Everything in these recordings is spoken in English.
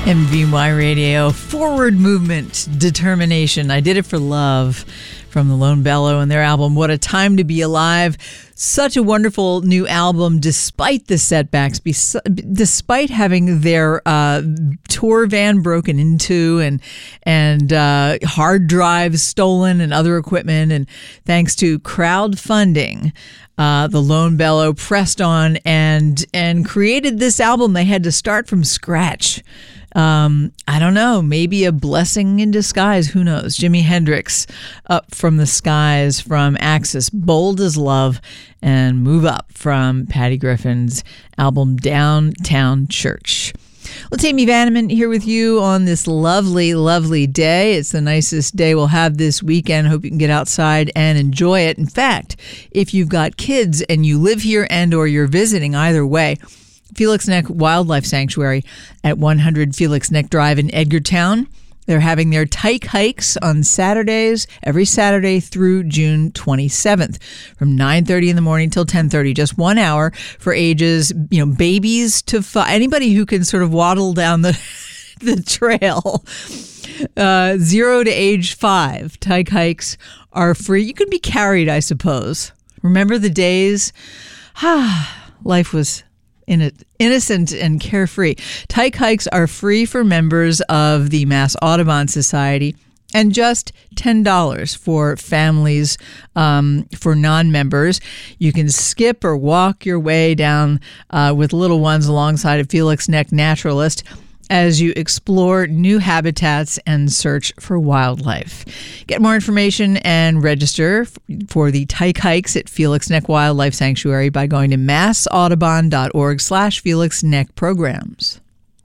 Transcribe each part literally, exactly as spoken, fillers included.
M V Y Radio, forward movement, determination. I did it for love from the Lone Bellow and their album, What a Time to Be Alive. Such a wonderful new album, despite the setbacks, despite having their uh, tour van broken into and and uh, hard drives stolen and other equipment. And thanks to crowdfunding, uh, the Lone Bellow pressed on and and created this album. They had to start from scratch. Um, I don't know, maybe a blessing in disguise. Who knows? Jimi Hendrix, Up from the Skies from Axis, Bold as Love, and Move Up from Patty Griffin's album Downtown Church. Well, it's Amy Vanneman here with you on this lovely, lovely day. It's the nicest day we'll have this weekend. Hope you can get outside and enjoy it. In fact, if you've got kids and you live here and or you're visiting, either way, Felix Neck Wildlife Sanctuary at one hundred Felix Neck Drive in Edgartown. They're having their Tyke Hikes on Saturdays, every Saturday through June twenty-seventh, from nine thirty in the morning till ten thirty, just one hour for ages, you know, babies to fi- anybody who can sort of waddle down the the trail. Uh, zero to age five. Tyke Hikes are free. You can be carried, I suppose. Remember the days? Ah, life was innocent and carefree. Tyke Hikes are free for members of the Mass Audubon Society and just ten dollars for families, um, for non-members. You can skip or walk your way down uh, with little ones alongside a Felix Neck naturalist as you explore new habitats and search for wildlife. Get more information and register for the Tyke Hikes at Felix Neck Wildlife Sanctuary by going to massaudubon.org slash Felix Neck programs.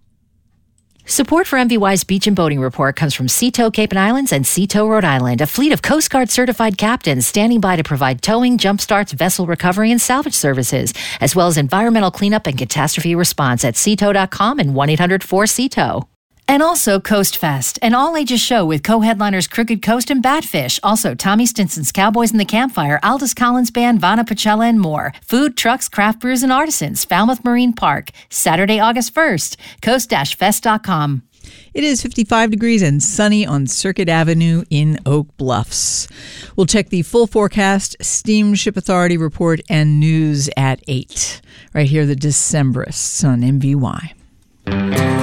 Support for M V Y's Beach and Boating Report comes from Seatow Cape and Islands and Seatow Rhode Island, a fleet of Coast Guard certified captains standing by to provide towing, jump starts, vessel recovery, and salvage services, as well as environmental cleanup and catastrophe response at seatow dot com and one eight hundred four C T O W. And also Coast Fest, an all-ages show with co-headliners Crooked Coast and Badfish. Also, Tommy Stinson's Cowboys in the Campfire, Aldous Collins Band, Vana Pachella, and more. Food, trucks, craft brews, and artisans. Falmouth Marine Park, Saturday, August first. coast dash fest dot com. It is fifty-five degrees and sunny on Circuit Avenue in Oak Bluffs. We'll check the full forecast, Steamship Authority report, and news at eight. Right here, the Decemberists on M V Y.